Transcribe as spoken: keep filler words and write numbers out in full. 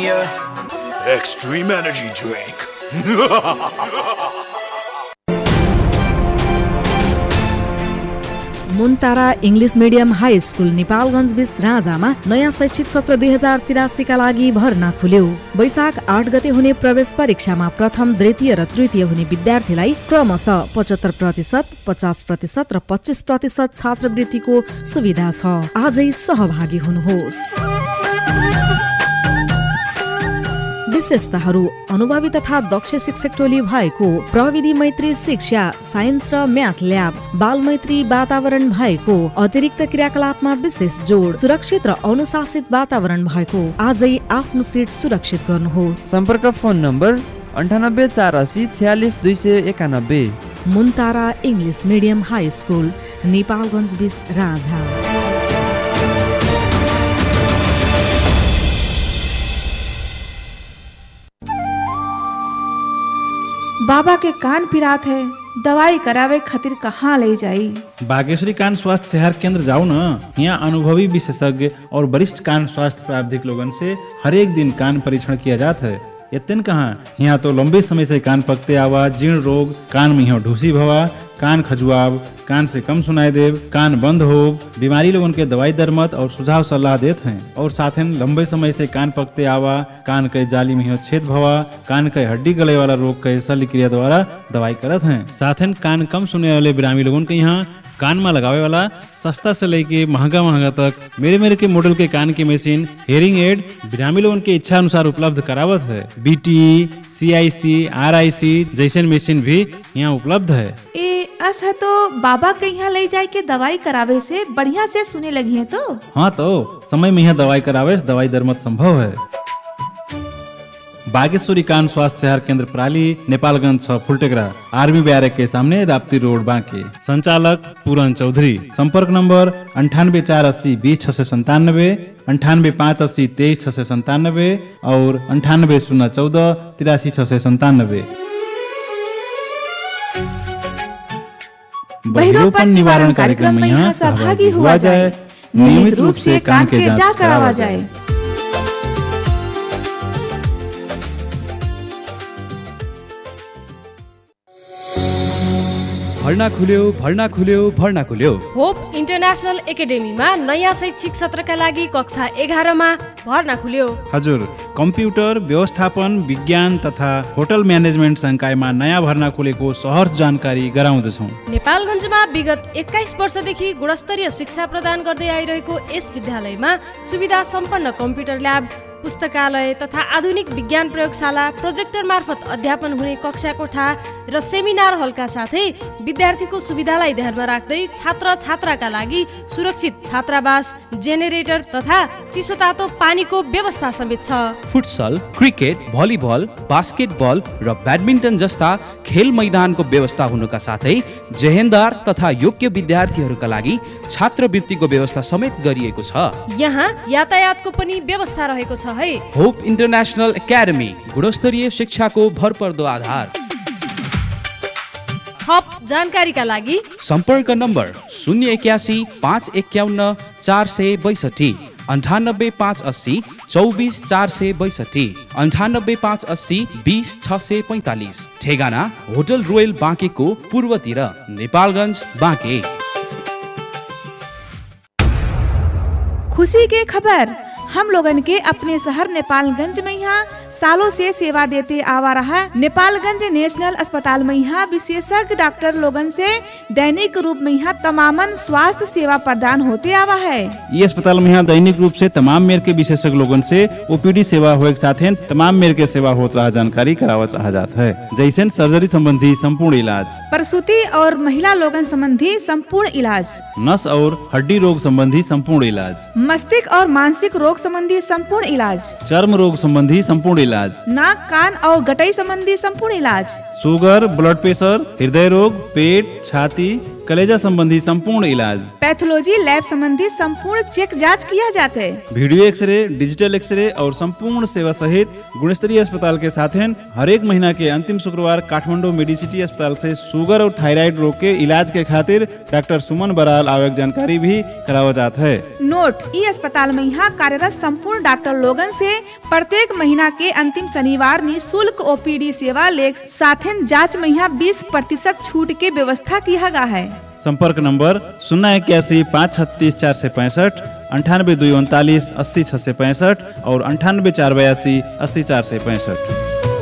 Premier Extreme Energy Drink. मुन्तारा English medium हाई school Nepalgunj बीस राजामा नयाँ शैक्षिक सत्र दुई हजार तिरासीका लागि भर्ना खुल्यो। वैशाख आठ गते हुने प्रवेश परीक्षामा प्रथम, द्वितीय र तृतीय हुने विद्यार्थीलाई क्रमशः पचहत्तर प्रतिशत, पचास प्रतिशत र पच्चिस प्रतिशत छात्रवृत्तिको सुविधा छ। आजै सहभागी हुनुहोस्। विशेषताहरू: अनुभवी तथा दक्ष शिक्षक टोली भएको, प्रविधि मैत्री शिक्षा, साइन्स र म्याथ ल्याब, बाल मैत्री वातावरण भएको, अतिरिक्त क्रियाकलापमा विशेष जोड, सुरक्षित र अनुशासित वातावरण भएको। आजै आफ्नो सिट सुरक्षित गर्नुहोस्। सम्पर्क फोन नम्बर अन्ठानब्बे चार असी छयालिस दुई सय एकानब्बे। मुन्तारा इङ्ग्लिस मिडियम हाई स्कुल, नेपालगञ्ज बीस राजा। बाबा के कान पिरात है, दवाई करावे खातिर कहाँ ले जाई? बागेश्वरी कान स्वास्थ्य सेहर केंद्र जाओ न। यहाँ अनुभवी विशेषज्ञ और वरिष्ठ कान स्वास्थ्य प्रावधिक लोगन से हर एक दिन कान परीक्षण किया जाता है। इतने कहाँ, यहाँ तो लंबे समय से कान पकते आवा, जीर्ण रोग, कान में ढूसी भवा, कान खजुआव, कान से कम सुनाई देव, कान बंद हो, बीमारी लोगों के दवाई दरमत और सुझाव सलाह देते हैं। और साथ ही लंबे समय से कान पकते आवा, कान के जाली में छेद भवा, कान के हड्डी गले वाला रोग के शल्य क्रिया द्वारा दवाई करत हैं। साथ ही कान कम सुने वाले बिरामी लोगों के यहाँ कान में लगावे वाला सस्ता से लेके महंगा महंगा तक मेरे मेरे के मॉडल के कान की मशीन, हेयरिंग एड बिरामी लोगों के इच्छा अनुसार उपलब्ध करावत है। बीटी, सीआईसी, आरआईसी जैसे मशीन भी यहाँ उपलब्ध है। ए अस है तो बाबा के यहाँ ले जाए के दवाई करावे से बढ़िया से सुने लगी है तो? हाँ तो समय में यहाँ दवाई करावे दवाई दरमत संभव है। बागेश्वरी कान स्वास्थ्य सेहर केंद्र प्राली, नेपालगंज छ फुलटेकरा, आर्मी बैरक के सामने, राप्ती रोड बांके। संचालक पूरन चौधरी। संपर्क नंबर अंठानबे चार अस्सी बीस छह सौ संतानबे, अंठानबे पाँच अस्सी तेईस छह सौ संतानबे और अंठानबे शून्य चौदह तिरासी छह सौ संतानबे। बहिरोपन निवारण कार्यक्रम में यहाँ सहभागी हुआ जाए, नियमित रूप से कान के जांच करावा जाए। भर्ना खुल्यो भर्ना खुल्यो भर्ना खुल्यो होप इन्टरनेशनल एकाडेमीमा नयाँ शैक्षिक सत्रका लागि कक्षा एघारमा भर्ना खुल्यो। हजुर, कम्प्युटर व्यवस्थापन विज्ञान तथा होटल म्यानेजमेन्ट संकायमा नयाँ भर्ना खुलेको सहर्ष जानकारी गराउँदछौँ। नेपालगञ्जमा विगत एक्काइस वर्षदेखि गुणस्तरीय शिक्षा प्रदान गर्दै आइरहेको यस विद्यालयमा सुविधा सम्पन्न कम्प्युटर ल्याब, पुस्तकालय तथा आधुनिक विज्ञान प्रयोगशाला, प्रोजेक्टर मार्फत अध्यापन हुने कक्षा कोठा र सेमिनार हलका साथै विद्यार्थीको सुविधालाई ध्यानमा राख्दै छात्र छात्राका लागि सुरक्षित छात्रावास, जेनेरेटर तथा चिसो तातो पानीको व्यवस्था समेत छ। फुटसल, क्रिकेट, भलिबल, बास्केटबल र ब्याडमिन्टन जस्ता खेल मैदानको व्यवस्था हुनुका साथै जेहेन्दार तथा योग्य विद्यार्थीहरूका लागि छात्रवृत्तिको व्यवस्था समेत गरिएको छ। यहाँ यातायातको पनि व्यवस्था रहेको छ है। होप इन्टरनेशनल एकाडेमी, गुणस्तरीय शिक्षाको भरपर्दो आधार। थप जानकारीका लागि सम्पर्क नम्बर शून्य एक्यासी पाँच एकाउन्न चार सय बैसठी, अन्ठानब्बे पाँच अस्सी चौबिस चार सय बैसठी, अन्ठानब्बे पाँच अस्सी बिस छ सय पैंतालिस। ठेगाना होटल रोयल बाँकेको पूर्वतिर, नेपालगञ्ज बाँके। खुशी के खबर, हम लोगन के अपने शहर नेपालगंज में यहाँ सालों से सेवा देते आवा रहा नेपालगंज नेशनल अस्पताल में यहाँ विशेषज्ञ डॉक्टर लोगन से दैनिक रूप में यहाँ तमामन स्वास्थ्य सेवा प्रदान होते आवा है। ये अस्पताल में यहाँ दैनिक रूप से तमाम मेर के विशेषज्ञ लोगन से ओपीडी सेवा हो एक साथ तमाम मेर के सेवा होत रहा जानकारी करावा चाह जाता है। जैसे सर्जरी संबंधी संपूर्ण इलाज, प्रसूति और महिला लोगन संबंधी संपूर्ण इलाज, नस और हड्डी रोग संबंधी संपूर्ण इलाज, मस्तिष्क और मानसिक रोग संबंधी संपूर्ण इलाज, चर्म रोग संबंधी संपूर्ण इलाज, नाक कान और गटाई संबंधी संपूर्ण इलाज, शुगर, ब्लड प्रेशर, हृदय रोग, पेट, छाती, कलेजा संबंधी संपूर्ण इलाज, पैथोलॉजी लैब संबंधी संपूर्ण चेक जांच किया जाता है। वीडियो एक्सरे, डिजिटल एक्सरे और संपूर्ण सेवा सहित गुणस्तरीय अस्पताल के साथ हर एक महीना के अंतिम शुक्रवार काठमाडौँ मेडिसिटी अस्पताल से शुगर और थायराइड रोग के इलाज के खातिर डॉक्टर सुमन बराल आवक जानकारी भी करावा जाता है। नोट, ई अस्पताल में यहाँ कार्यरत संपूर्ण डॉक्टर लोगन से प्रत्येक महीना के अंतिम शनिवार निःशुल्क ओपीडी सेवा ले साथ जांच में यहाँ बीस प्रतिशत छूट के व्यवस्था किया गया है। संपर्क नंबर शून्य इक्यासी पाँच छत्तीस चार सौ पैंसठ, अंठानबे दुई उनतालीस अस्सी छः सौ पैंसठ और अंठानबे चार बयासी अस्सी चार सौ पैंसठ।